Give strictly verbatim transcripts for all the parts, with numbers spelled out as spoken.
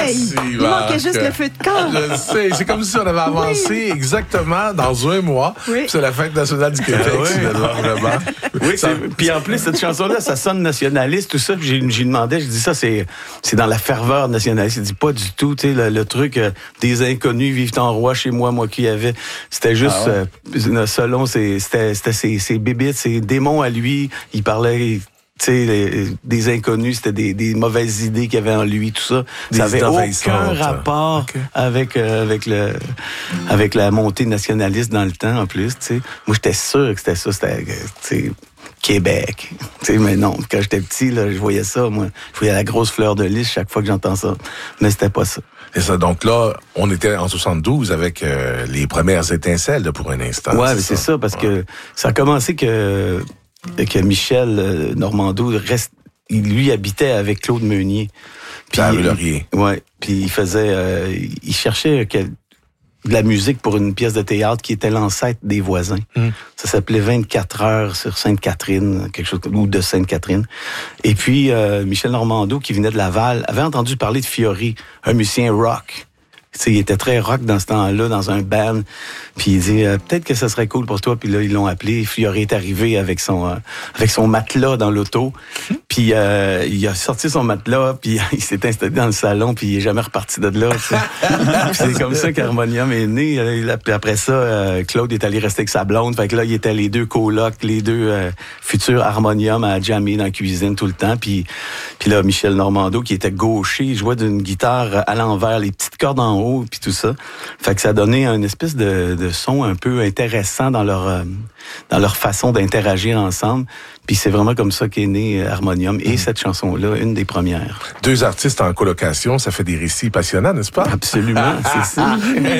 Merci, Il manquait juste le feu de camp. Je sais, c'est comme si on avait avancé oui. exactement dans un mois. Oui. C'est la fête nationale du Québec, ah, oui. vraiment. Oui, ça... Puis en plus, cette chanson-là, ça sonne nationaliste, tout ça. Puis j'ai, j'ai demandé, je dis ça, c'est, c'est dans la ferveur nationaliste. Il dit pas du tout, tu sais, le, le truc euh, des inconnus vivent en roi chez moi, moi qui y avait. C'était juste, ah ouais. euh, selon ses, c'était, c'était ses, ses bébites, ses démons à lui. Il parlait... Tu sais, des inconnus, c'était des, des mauvaises idées qu'il y avait en lui, tout ça. Des ça avait aucun rapport okay. avec euh, avec le avec la montée nationaliste dans le temps, en plus. Tu sais, moi j'étais sûr que c'était ça, c'était tu sais Québec. Tu sais, mais non, quand j'étais petit, là, je voyais ça, moi, je voyais la grosse fleur de lys chaque fois que j'entends ça, mais c'était pas ça. C'est ça. Donc là, on était en soixante-douze avec euh, les premières étincelles là, pour un instant. Ouais, c'est mais c'est ça, ça parce ouais. que ça a commencé que que Michel euh, Normando reste, il lui habitait avec Claude Meunier. Puis à Laurier. Ouais. Puis il faisait, euh, il cherchait quel, de la musique pour une pièce de théâtre qui était l'ancêtre des Voisins. Mm. Ça s'appelait vingt-quatre heures sur Sainte-Catherine, quelque chose ou de Sainte-Catherine. Et puis euh, Michel Normando, qui venait de Laval, avait entendu parler de Fiori, un musicien rock. T'sais, il était très rock dans ce temps-là, dans un band. Puis il dit, euh, peut-être que ça serait cool pour toi. Puis là, ils l'ont appelé. Fiori est arrivé avec son euh, avec son matelas dans l'auto. Puis euh, il a sorti son matelas, puis il s'est installé dans le salon, puis il est jamais reparti de là. C'est comme ça qu'Harmonium est né. Puis après ça, euh, Claude est allé rester avec sa blonde. Fait que là, il était les deux colocs, les deux euh, futurs Harmonium à jammer dans la cuisine tout le temps. Puis, puis là, Michel Normando, qui était gaucher, il jouait d'une guitare à l'envers, les petites cordes en haut, puis tout ça. Fait que ça donnait une espèce de, de son un peu intéressant dans leur euh, dans leur façon d'interagir ensemble. Puis c'est vraiment comme ça qu'est né Harmonium et mmh. cette chanson-là, une des premières. Deux artistes en colocation, ça fait des récits passionnants, n'est-ce pas? Absolument, c'est ça.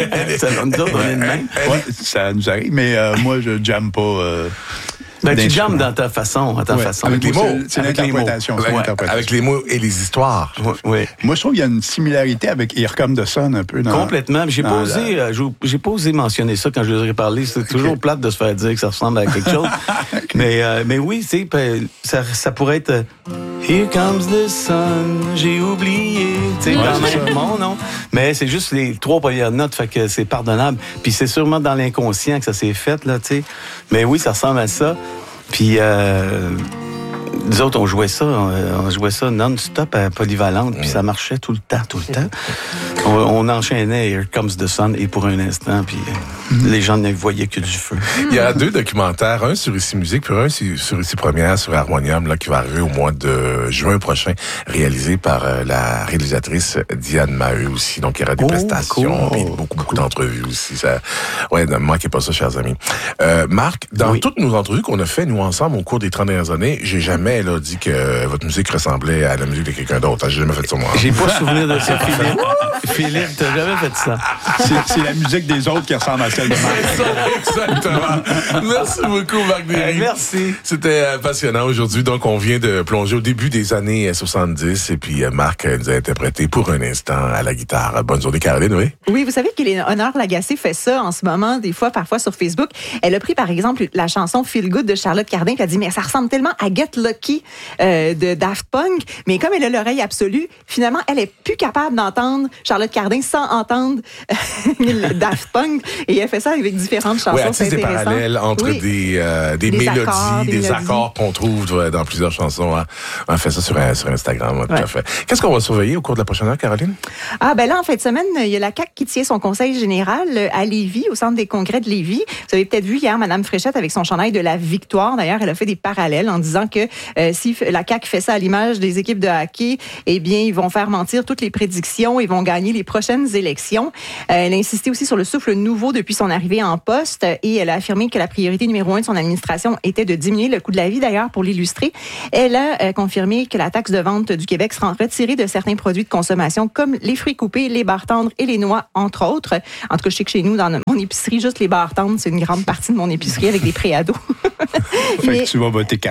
ça nous donne une main. Ouais, ça nous arrive, mais euh, moi je jamme pas. Euh... Ben, tu jammes dans ta façon, à ta ouais, façon. Avec les mots. C'est, c'est avec l'interprétation. Les mots. C'est ouais, l'interprétation. Avec les mots et les histoires. Oui. Ouais. Moi, je trouve qu'il y a une similarité avec Here Come the Sun un peu. Dans, Complètement. J'ai pas, osé, la... euh, j'ai pas osé mentionner ça quand je leur ai parlé. C'est okay. toujours plate de se faire dire que ça ressemble à quelque chose. okay. mais, euh, mais oui, tu sais, ça, ça pourrait être euh, Here comes the sun, j'ai oublié. Tu sais, ouais, quand même mon nom. Mais c'est juste les trois premières notes, fait que c'est pardonnable. Puis c'est sûrement dans l'inconscient que ça s'est fait, là, tu sais. Mais oui, ça ressemble à ça. Puis, euh, nous autres, on jouait ça, on, on jouait ça non-stop à Polyvalente, puis ça marchait tout le temps, tout le temps. On, on enchaînait Here Comes the Sun et pour un instant, puis mm-hmm. les gens ne voyaient que du feu. Il y a deux documentaires, un sur Ici Musique, puis un sur Ici Première, sur Harmonium, là, qui va arriver au mois de juin prochain, réalisé par euh, la réalisatrice Diane Maheu aussi. Donc, il y aura des oh, prestations, puis cool. beaucoup, beaucoup cool. d'entrevues aussi. Ça... Ouais, ne manquez pas ça, chers amis. Euh, Marc, dans oui. toutes nos entrevues qu'on a fait, nous, ensemble, au cours des trente dernières années, j'ai jamais là, dit que votre musique ressemblait à la musique de quelqu'un d'autre. J'ai jamais fait ça, moi. J'ai pas souvenir de ça, Philippe. Philippe, t'as jamais fait ça. C'est, c'est la musique des autres qui ressemble à celle de Marc. C'est ça, exactement. Merci beaucoup, Marc Derry. Euh, merci. C'était euh, passionnant aujourd'hui. Donc, on vient de plonger au début des années soixante-dix et puis euh, Marc euh, nous a interprété pour un instant à la guitare. Bonne journée, Caroline, oui? Oui, vous savez qu'Éléonore Lagacé fait ça en ce moment, des fois, parfois sur Facebook. Elle a pris, par exemple, la chanson Feel Good de Charlotte Cardin, puis elle a dit, mais ça ressemble tellement à Get Lucky euh, de Daft Punk. Mais comme elle a l'oreille absolue, finalement, elle est plus capable d'entendre Charlotte Cardin sans entendre euh, Daft Punk. Et elle fait ça avec différentes chansons. Oui, elle tisse des parallèles entre oui. des, euh, des, des mélodies, accords, des, des mélodies. accords qu'on trouve dans plusieurs chansons. Hein. On fait ça sur, sur Instagram, tout ouais. à fait. Qu'est-ce qu'on va surveiller au cours de la prochaine heure, Caroline? Ah, ben là, en fin de semaine, il y a la C A Q qui tient son conseil général à Lévis, au centre des congrès de Lévis. Vous avez peut-être vu hier Mme Fréchette avec son chandail de la victoire. D'ailleurs, elle a fait des parallèles en disant que euh, si la C A Q fait ça à l'image des équipes de hockey, eh bien, ils vont faire mentir toutes les prédictions et vont gagner les prochaines élections. Euh, elle a insisté aussi sur le souffle nouveau depuis son arrivée en poste et elle a affirmé que la priorité numéro un de son administration était de diminuer le coût de la vie. D'ailleurs, pour l'illustrer, elle a euh, confirmé que la taxe de vente du Québec sera retirée de certains produits de consommation comme les fruits coupés, les barres tendres et les noix, entre autres. En tout cas, je sais que chez nous, dans mon épicerie, juste les barres tendres, c'est une grande partie de mon épicerie avec des préados. Fait Mais... que tu vas voter C A Q.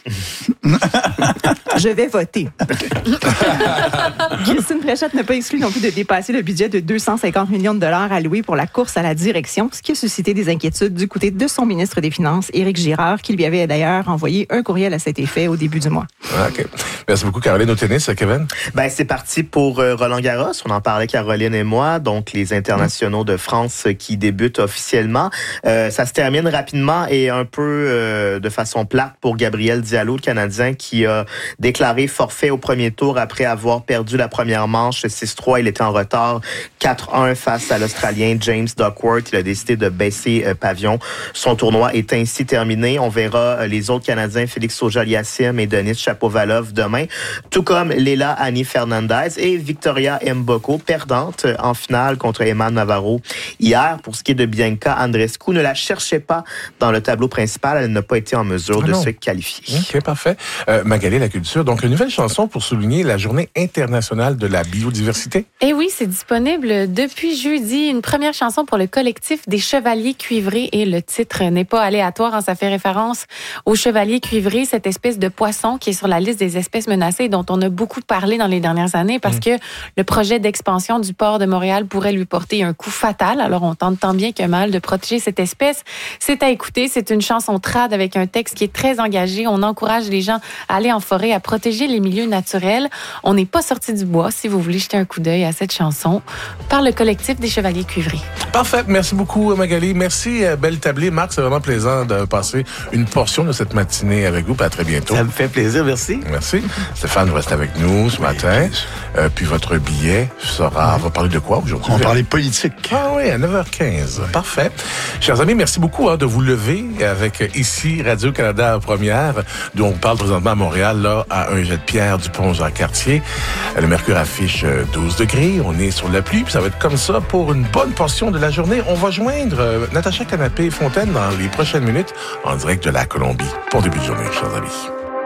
Je vais voter. Christine Fréchette n'a pas exclu non plus de dépasser le budget de deux cent cinquante millions de dollars alloués pour la course à la direction, ce qui a suscité des inquiétudes du côté de son ministre des Finances, Éric Girard, qui lui avait d'ailleurs envoyé un courriel à cet effet au début du mois. OK. Merci beaucoup, Caroline. Au tennis, Kevin? Ben, c'est parti pour euh, Roland Garros. On en parlait, Caroline et moi. Donc, les internationaux de France qui débutent officiellement. Euh, ça se termine rapidement et un peu euh, de façon plate pour Gabriel Diallo, le Canadien, qui a déclaré forfait au premier tour après avoir perdu la première manche six trois. Il était en retard quatre un face à l'Australien James Duckworth. Il a décidé de baisser euh, pavillon. Son tournoi est ainsi terminé. On verra euh, les autres Canadiens, Félix Auger-Aliassime et Denis Shapovalov demain, tout comme Leila Annie Fernandez et Victoria Mboko, perdante en finale contre Emma Navarro hier. Pour ce qui est de Bianca Andreescu, ne la cherchez pas dans le tableau principal. Elle n'a pas été en mesure ah de se qualifier. OK, parfait. Euh, Magali, la culture. Donc, une nouvelle chanson pour souligner la Journée internationale de la biodiversité. Eh oui, c'est disponible depuis jeudi. Une première chanson pour le collectif des Chevaliers Cuivrés. Et le titre n'est pas aléatoire. Hein, ça fait référence aux Chevaliers Cuivrés, cette espèce de poisson qui est sur la liste des espèces menacées dont on a beaucoup parlé dans les dernières années parce mmh. que le projet d'expansion du port de Montréal pourrait lui porter un coup fatal. Alors, on tente tant bien que mal de protéger cette espèce. C'est à écouter. C'est une chanson trad avec un texte qui est très engagé. On encourage les gens à aller en forêt, à protéger les milieux naturels. On n'est pas sorti du bois, si vous voulez jeter un coup d'œil à cette chanson, par le collectif des Chevaliers Cuivrés. Parfait. Merci beaucoup, Magali. Merci, Belle Tablée. Marc, c'est vraiment plaisant de passer une portion de cette matinée avec vous. Puis à très bientôt. Ça me fait plaisir. Merci. Merci. Stéphane, vous restez avec nous ce matin. Euh, puis votre billet sera... On va parler de quoi aujourd'hui? On va parler politique. Ah oui, à neuf heures quinze. Parfait. Chers amis, merci beaucoup hein, de vous lever avec ici Radio-Canada Première, dont on parle présentement à Montréal, là, à un jet de pierre du pont Jacques-Cartier. Le mercure affiche douze degrés. On est sur la pluie, puis ça va être comme ça pour une bonne portion de la journée. On va joindre euh, Natacha Canapé-Fontaine dans les prochaines minutes en direct de la Colombie. Bon début de journée, chers amis.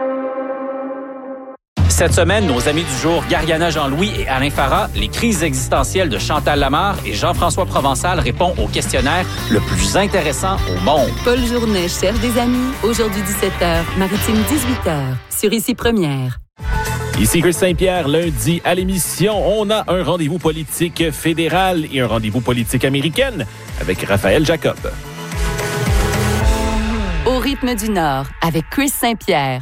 Cette semaine, nos amis du jour, Gariana Jean-Louis et Alain Farah, les crises existentielles de Chantal Lamarre et Jean-François Provençal répond au questionnaire le plus intéressant au monde. Paul Journet cherche des amis. Aujourd'hui, dix-sept heures, Maritime, dix-huit heures, sur Ici Première. Ici Chris Saint-Pierre, lundi à l'émission, on a un rendez-vous politique fédéral et un rendez-vous politique américaine avec Raphaël Jacob. Au rythme du Nord, avec Chris Saint-Pierre.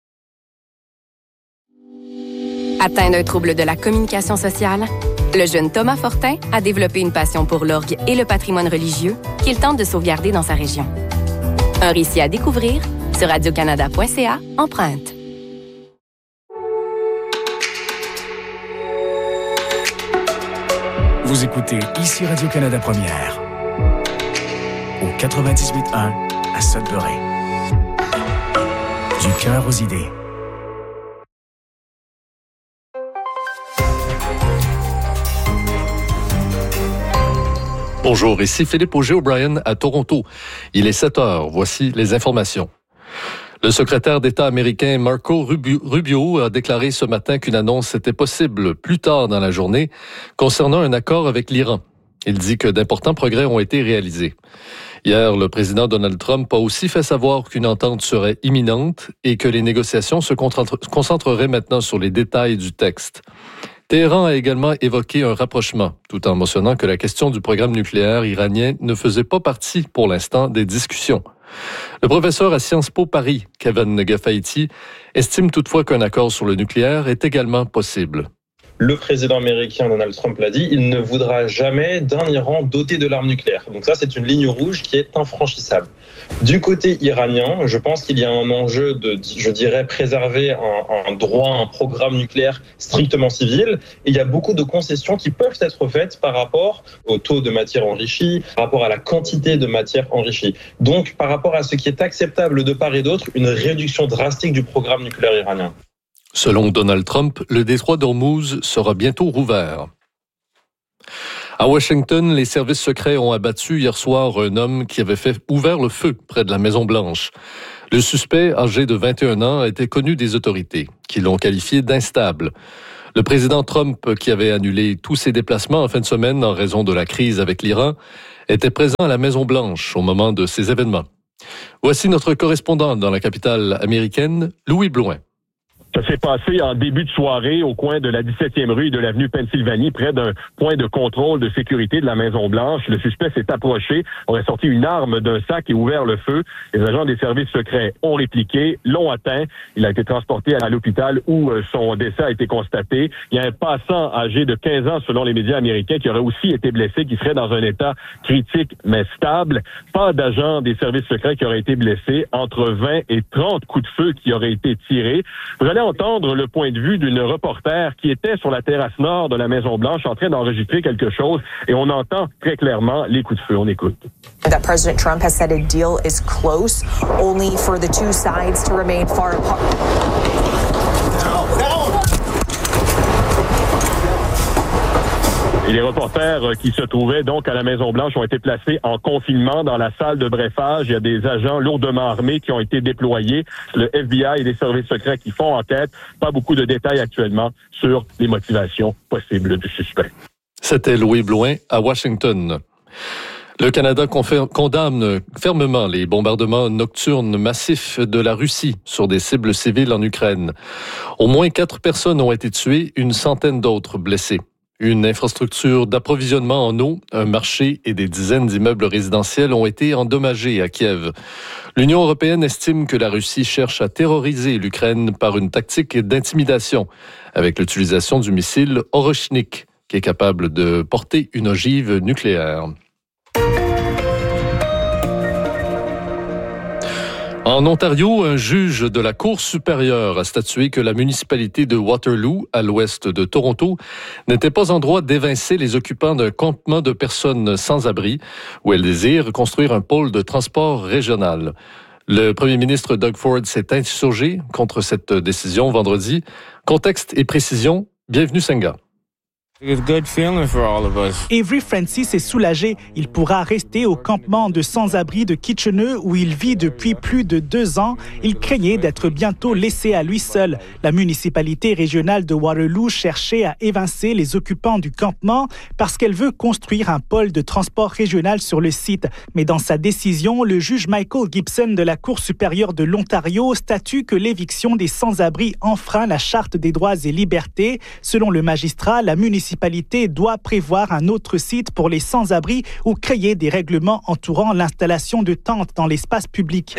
Atteint d'un trouble de la communication sociale, le jeune Thomas Fortin a développé une passion pour l'orgue et le patrimoine religieux qu'il tente de sauvegarder dans sa région. Un récit à découvrir sur radio canada point c a, empreinte. Vous écoutez ici Radio-Canada Première au quatre-vingt-dix-huit un à Sudbury. Du cœur aux idées. Bonjour, ici Philippe Auger-O'Brien à Toronto. Il est sept heures. Voici les informations. Le secrétaire d'État américain Marco Rubio a déclaré ce matin qu'une annonce était possible plus tard dans la journée concernant un accord avec l'Iran. Il dit que d'importants progrès ont été réalisés. Hier, le président Donald Trump a aussi fait savoir qu'une entente serait imminente et que les négociations se concentreraient maintenant sur les détails du texte. Téhéran a également évoqué un rapprochement, tout en mentionnant que la question du programme nucléaire iranien ne faisait pas partie, pour l'instant, des discussions. Le professeur à Sciences Po Paris, Kevin Gafaïti, estime toutefois qu'un accord sur le nucléaire est également possible. Le président américain Donald Trump l'a dit, il ne voudra jamais d'un Iran doté de l'arme nucléaire. Donc ça, c'est une ligne rouge qui est infranchissable. Du côté iranien, je pense qu'il y a un enjeu de, je dirais, préserver un, un droit, un programme nucléaire strictement civil. Et il y a beaucoup de concessions qui peuvent être faites par rapport au taux de matière enrichie, par rapport à la quantité de matière enrichie. Donc, par rapport à ce qui est acceptable de part et d'autre, une réduction drastique du programme nucléaire iranien. Selon Donald Trump, le détroit d'Ormuz sera bientôt rouvert. À Washington, les services secrets ont abattu hier soir un homme qui avait fait ouvert le feu près de la Maison-Blanche. Le suspect, âgé de vingt et un ans, a été connu des autorités, qui l'ont qualifié d'instable. Le président Trump, qui avait annulé tous ses déplacements en fin de semaine en raison de la crise avec l'Iran, était présent à la Maison-Blanche au moment de ces événements. Voici notre correspondant dans la capitale américaine, Louis Blouin. Ça s'est passé en début de soirée au coin de la dix-septième rue et de l'avenue Pennsylvanie, près d'un point de contrôle de sécurité de la Maison-Blanche. Le suspect s'est approché, aurait sorti une arme d'un sac et ouvert le feu. Les agents des services secrets ont répliqué, l'ont atteint. Il a été transporté à l'hôpital où son décès a été constaté. Il y a un passant âgé de quinze ans, selon les médias américains, qui aurait aussi été blessé, qui serait dans un état critique mais stable. Pas d'agents des services secrets qui auraient été blessés. Entre vingt et trente coups de feu qui auraient été tirés. Vous allez entendre le point de vue d'une reporter qui était sur la terrasse nord de la Maison-Blanche en train d'enregistrer quelque chose et on entend très clairement les coups de feu. On écoute. That President Trump has said a deal is close, only for the two sides to remain far apart. Et les reporters qui se trouvaient donc à la Maison-Blanche ont été placés en confinement dans la salle de brefage. Il y a des agents lourdement armés qui ont été déployés, le F B I et les services secrets qui font enquête. Pas beaucoup de détails actuellement sur les motivations possibles du suspect. C'était Louis Blouin à Washington. Le Canada condamne fermement les bombardements nocturnes massifs de la Russie sur des cibles civiles en Ukraine. Au moins quatre personnes ont été tuées, une centaine d'autres blessées. Une infrastructure d'approvisionnement en eau, un marché et des dizaines d'immeubles résidentiels ont été endommagés à Kiev. L'Union européenne estime que la Russie cherche à terroriser l'Ukraine par une tactique d'intimidation avec l'utilisation du missile Orochnik, qui est capable de porter une ogive nucléaire. En Ontario, un juge de la Cour supérieure a statué que la municipalité de Waterloo, à l'ouest de Toronto, n'était pas en droit d'évincer les occupants d'un campement de personnes sans abri où elle désire construire un pôle de transport régional. Le premier ministre Doug Ford s'est insurgé contre cette décision vendredi. Contexte et précision, bienvenue Senga. Avery Francis est soulagé. Il pourra rester au campement de sans-abri de Kitchener où il vit depuis plus de deux ans. Il craignait d'être bientôt laissé à lui seul. La municipalité régionale de Waterloo cherchait à évincer les occupants du campement parce qu'elle veut construire un pôle de transport régional sur le site. Mais dans sa décision, le juge Michael Gibson de la Cour supérieure de l'Ontario statue que l'éviction des sans-abri enfreint la Charte des droits et libertés. Selon le magistrat, la municipalité La municipalité doit prévoir un autre site pour les sans-abri ou créer des règlements entourant l'installation de tentes dans l'espace public.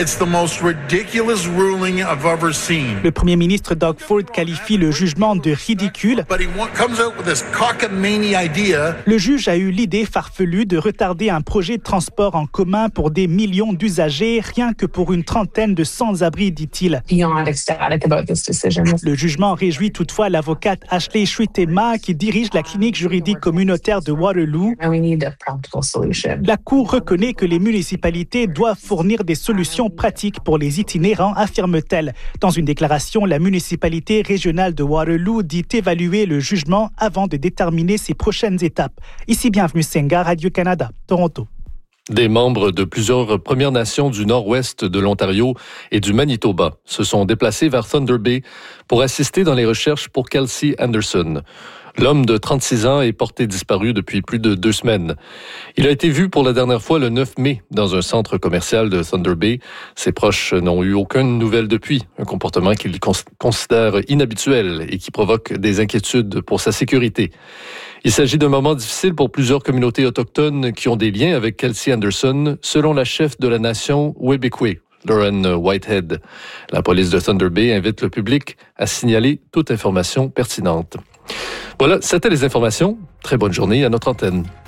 Le premier ministre Doug Ford qualifie le jugement de ridicule. Le juge a eu l'idée farfelue de retarder un projet de transport en commun pour des millions d'usagers, rien que pour une trentaine de sans-abri, dit-il. Le jugement réjouit toutefois l'avocate Ashley Shritema qui dirige la clinique juridique communautaire de Waterloo. La Cour reconnaît que les municipalités doivent fournir des solutions pratiques pour les itinérants, affirme-t-elle. Dans une déclaration, la municipalité régionale de Waterloo dit évaluer le jugement avant de déterminer ses prochaines étapes. Ici, bienvenue Senga, Radio-Canada, Toronto. Des membres de plusieurs Premières Nations du nord-ouest de l'Ontario et du Manitoba se sont déplacés vers Thunder Bay pour assister dans les recherches pour Kelsey Anderson. L'homme de trente-six ans est porté disparu depuis plus de deux semaines. Il a été vu pour la dernière fois le neuf mai dans un centre commercial de Thunder Bay. Ses proches n'ont eu aucune nouvelle depuis, un comportement qu'ils considèrent inhabituel et qui provoque des inquiétudes pour sa sécurité. Il s'agit d'un moment difficile pour plusieurs communautés autochtones qui ont des liens avec Kelsey Anderson, selon la chef de la nation Webekwe, Lauren Whitehead. La police de Thunder Bay invite le public à signaler toute information pertinente. Voilà, c'était les informations. Très bonne journée à notre antenne.